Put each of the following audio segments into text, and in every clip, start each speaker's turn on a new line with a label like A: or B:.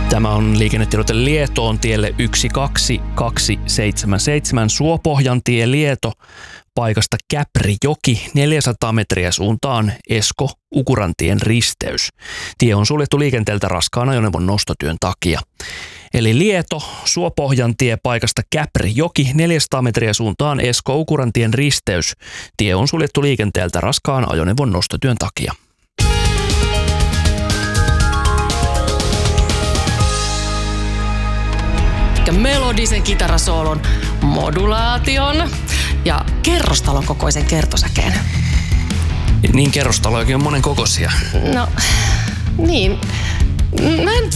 A: Tämä on liikennetiedote Lietoon tielle 12277 Suopohjantie Lieto paikasta Käprijoki 400 metriä suuntaan Esko-Ukurantien risteys. Tie on suljettu liikenteeltä raskaan ajoneuvon nostotyön takia. Eli Lieto, Suopohjantie paikasta Käprijoki 400 metriä suuntaan Esko-Ukurantien risteys. Tie on suljettu liikenteeltä raskaan ajoneuvon nostotyön takia.
B: Melodisen kitarasoolon, modulaation ja kerrostalon kokoisen kertosäkeen.
A: Niin kerrostalojakin on monen kokoisia.
B: No, niin. Mä en...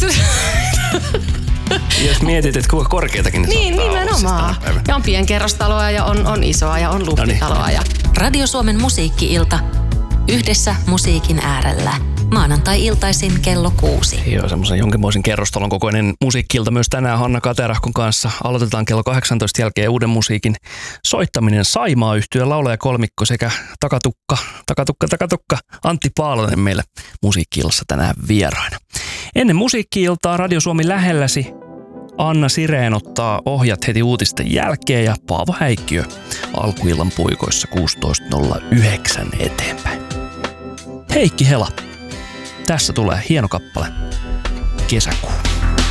A: Jos mietit, että kuinka korkeitakin
B: niin nimenomaan. Ja on pienkerrostaloa ja on isoa ja on luhtitaloa. Ja...
C: Radio Suomen musiikki-ilta. Yhdessä musiikin äärellä. Maanantai-iltaisin kello 6.
A: Joo, semmoisen jonkinmoisen kerrostalon kokoinen musiikki-ilta myös tänään Hanna Katerahkon kanssa. Aloitetaan kello 18 jälkeen uuden musiikin soittaminen. Saimaa-yhtye, laulajakolmikko sekä Takatukka Antti Paalonen meille musiikki-illassa tänään vieraana. Ennen musiikki-iltaa Radio Suomi lähelläsi. Anna Sireen ottaa ohjat heti uutisten jälkeen ja Paavo Häikkiö alkuillan puikoissa 16.09 eteenpäin. Heikki Hela. Tässä tulee hieno kappale. Kesäkuu.